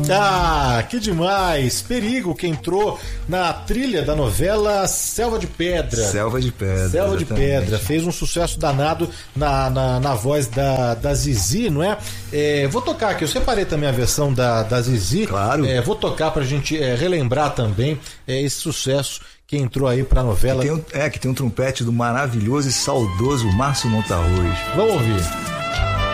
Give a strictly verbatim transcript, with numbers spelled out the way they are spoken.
Ah, que demais! Perigo, que entrou na trilha da novela Selva de Pedra. Selva de Pedra. Selva de exatamente. Pedra. Fez um sucesso danado na, na, na voz da, da Zizi, não é? é? Vou tocar aqui, eu separei também a versão da, da Zizi. Claro. É, vou tocar pra gente é, relembrar também é, esse sucesso que entrou aí pra novela. Que tem um, é, que tem um trompete do maravilhoso e saudoso Márcio Montarroz. Vamos ouvir.